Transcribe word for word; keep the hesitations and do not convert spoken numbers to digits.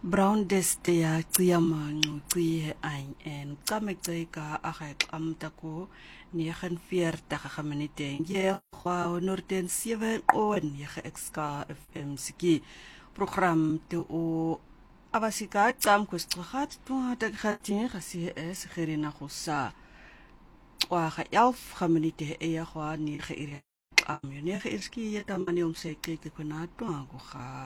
Brown destea qiyamancu qiye ein en qameceka ageq amtako negen veertig minute je kwa norden seven on je exka fm ski program te o abasika qam kustragat to dat gatin gasi es gerina khosa wa ga elf minute e ya kwa ni ge am ne ge ski ya tamani om se keke konato go ga